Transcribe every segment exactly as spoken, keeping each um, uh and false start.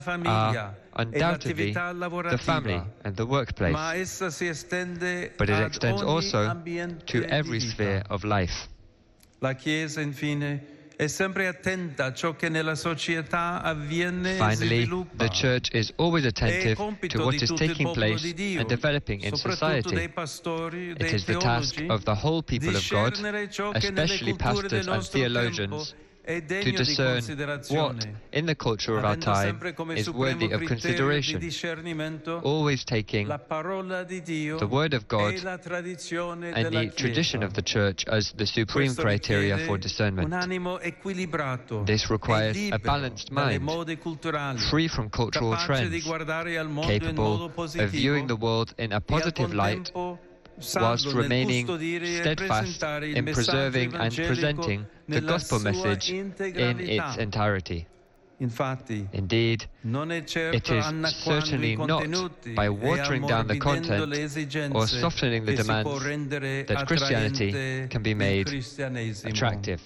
are undoubtedly the family and the workplace, but it extends also to every sphere of life. La Chiesa, infine, è sempre attenta a ciò che nella società avviene e si Finally, sviluppa. the Church is always attentive to what is taking place and developing in society. It is the task of the whole people of God, especially pastors and theologians, to discern what, in the culture of our time, is worthy of consideration, always taking the Word of God and the tradition of the Church as the supreme criteria for discernment. This requires a balanced mind, free from cultural trends, capable of viewing the world in a positive light, whilst remaining steadfast in preserving and presenting the gospel message in its entirety. Indeed, it is certainly not by watering down the content or softening the demands that Christianity can be made attractive.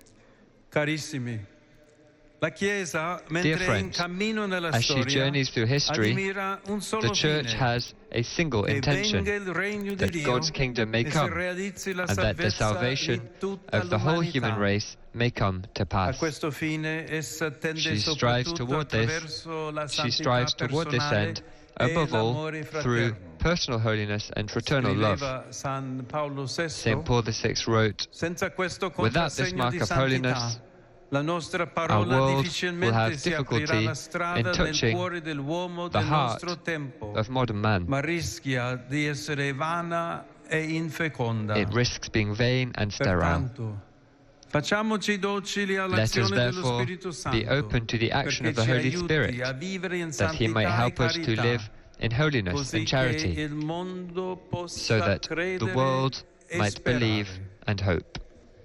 Dear friends, as she journeys through history, the Church has a single intention, that God's kingdom may come, and that the salvation of the whole human race may come to pass. She strives toward this, she strives toward this end, above all, through personal holiness and fraternal love. Saint Paul the Sixth wrote, "Without this mark of holiness, our world will have difficulty in touching the heart of modern man. It risks being vain and sterile." Let us therefore be open to the action of the Holy Spirit, that He might help us to live in holiness and charity, so that the world might believe and hope.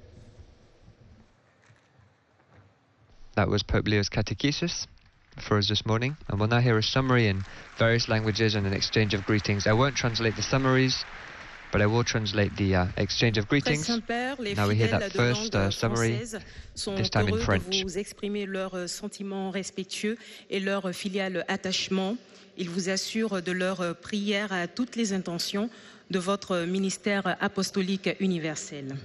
That was Pope Leo's catechesis for us this morning, and we'll now hear a summary in various languages and an exchange of greetings. I won't translate the summaries, but I will translate the uh, exchange of greetings. Now we hear that first uh, summary, this time in French. De vous exprimer leurs sentiments respectueux et leur filial attachement. Ils vous assurent de leur prière à toutes les intentions de votre ministère apostolique universel.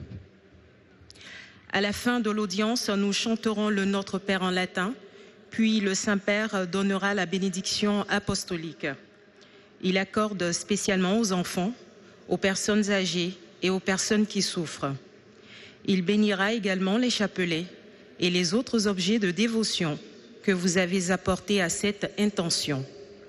À la fin de l'audience, nous chanterons le Notre Père en latin, puis le Saint-Père donnera la bénédiction apostolique. Il accorde spécialement aux enfants, aux personnes âgées et aux personnes qui souffrent. Il bénira également les chapelets et les autres objets de dévotion que vous avez apportés à cette intention.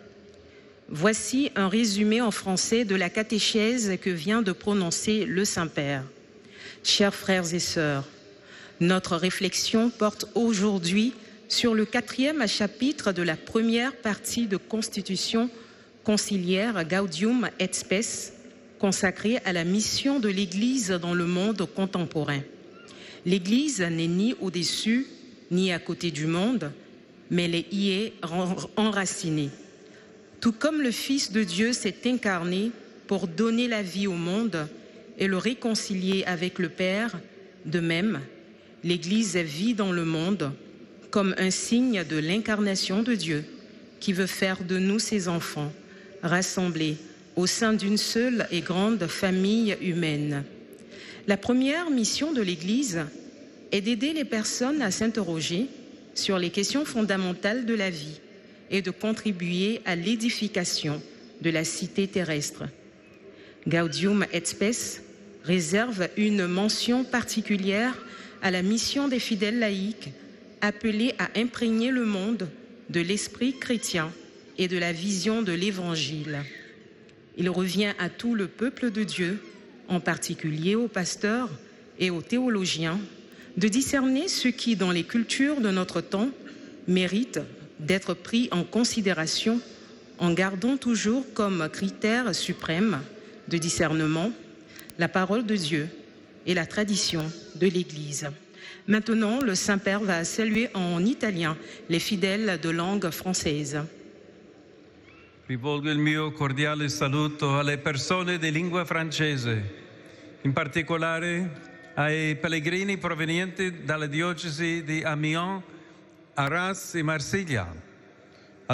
Voici un résumé en français de la catéchèse que vient de prononcer le Saint-Père. Chers frères et sœurs, notre réflexion porte aujourd'hui sur le quatrième chapitre de la première partie de Constitution conciliaire Gaudium et Spes, consacrée à la mission de l'Église dans le monde contemporain. L'Église n'est ni au-dessus, ni à côté du monde, mais elle y est enracinée. Tout comme le Fils de Dieu s'est incarné pour donner la vie au monde et le réconcilier avec le Père, de même, l'Église vit dans le monde comme un signe de l'incarnation de Dieu qui veut faire de nous ses enfants, rassemblés au sein d'une seule et grande famille humaine. La première mission de l'Église est d'aider les personnes à s'interroger sur les questions fondamentales de la vie et de contribuer à l'édification de la cité terrestre. Gaudium et Spes réserve une mention particulière à la mission des fidèles laïcs appelés à imprégner le monde de l'esprit chrétien et de la vision de l'Évangile. Il revient à tout le peuple de Dieu, en particulier aux pasteurs et aux théologiens, de discerner ce qui, dans les cultures de notre temps, mérite d'être pris en considération en gardant toujours comme critère suprême de discernement la parole de Dieu et la tradition de l'Église. Maintenant, le Saint-Père va saluer en italien les fidèles de langue française. Rivolgo il mio cordiale saluto alle persone di lingua francese, in particolare ai pellegrini provenienti dalla diocesi di Amiens, Arras e Marsiglia,